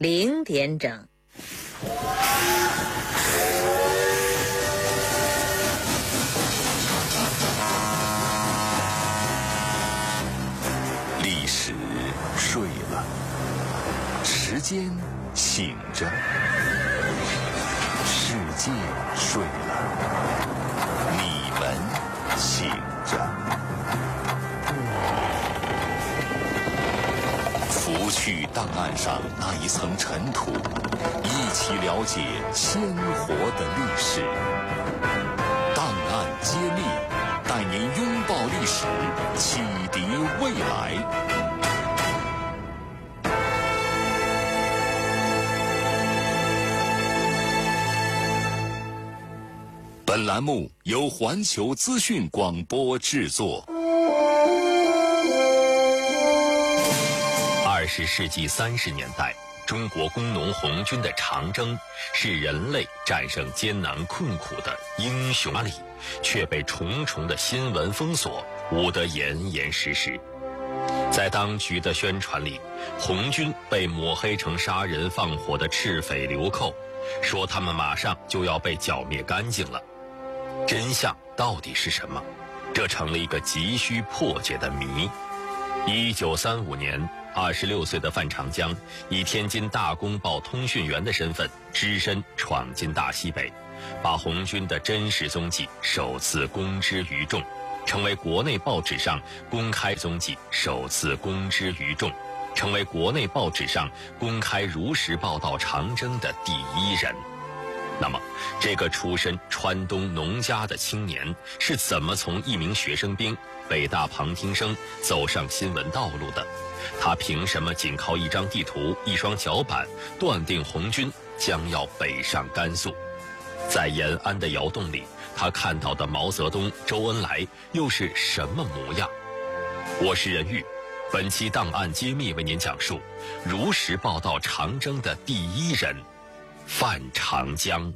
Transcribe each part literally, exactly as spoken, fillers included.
零点整。 历史睡了，时间醒着，世界睡了，你们醒着。拂去档案上那一层尘土，一起了解鲜活的历史。档案揭秘，带您拥抱历史，启迪未来。本栏目由环球资讯广播制作。 二十世纪三十年代，中国工农红军的长征是人类战胜艰难困苦的英雄里，却被重重的新闻封锁，无得严严实实。在当局的宣传里，红军被抹黑成杀人放火的赤匪流寇，说他们马上就要被剿灭干净了。真相到底是什么？这成了一个急需破解的谜。一九三五年，二十六岁的范长江以天津大公报通讯员的身份只身闯进大西北，把红军的真实踪迹首次公之于众，成为国内报纸上公开踪迹首次公之于众，成为国内报纸上公开如实报道长征的第一人。那么，这个出身川东农家的青年是怎么从一名学生兵、北大旁听生走上新闻道路的？他凭什么仅靠一张地图、一双脚板，断定红军将要北上甘肃？在延安的窑洞里，他看到的毛泽东、周恩来又是什么模样？我是任玉，本期档案揭秘为您讲述如实报道长征的第一人范长江。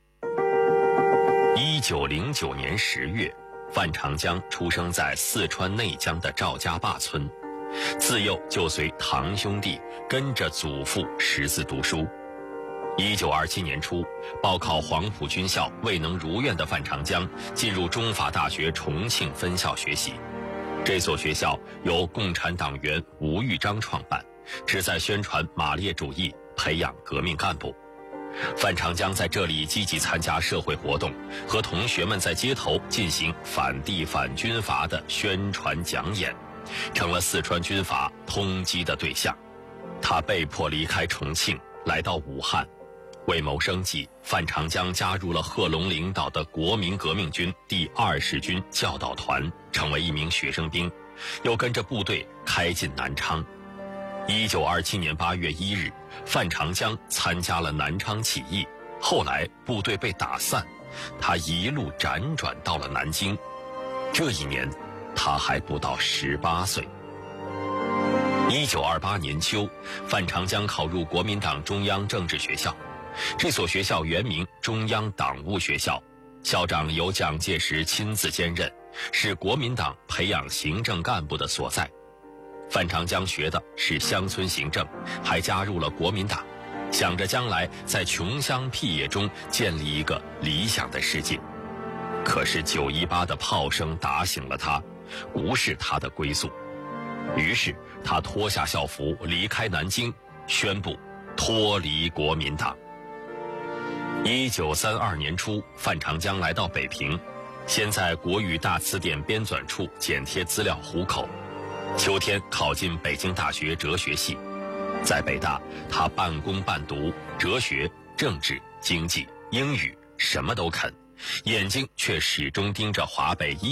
一九零九年十月，范长江出生在四川内江的赵家坝村，自幼就随堂兄弟跟着祖父识字读书。一九二七年初，报考黄埔军校未能如愿的范长江进入中法大学重庆分校学习。这所学校由共产党员吴玉章创办，旨在宣传马列主义，培养革命干部。范长江在这里积极参加社会活动，和同学们在街头进行反帝反军阀的宣传讲演，成了四川军阀通缉的对象。他被迫离开重庆，来到武汉。为谋生计，范长江加入了贺龙领导的国民革命军第二十军教导团，成为一名学生兵，又跟着部队开进南昌。一九二七年八月一日，范长江参加了南昌起义，后来部队被打散，他一路辗转到了南京。这一年，他还不到十八岁。一九二八年秋，范长江考入国民党中央政治学校。这所学校原名中央党务学校，校长由蒋介石亲自兼任，是国民党培养行政干部的所在。范长江学的是乡村行政，还加入了国民党，想着将来在穷乡僻野中建立一个理想的世界。可是九一八的炮声打醒了他，不是他的归宿。于是他脱下校服离开南京，宣布脱离国民党。一九三二年初，范长江来到北平，先在国语大词典编纂处剪贴资料糊口。秋天考进北京大学哲学系，在北大他半工半读，哲学、政治、经济、英语什么都肯，眼睛却始终盯着华北一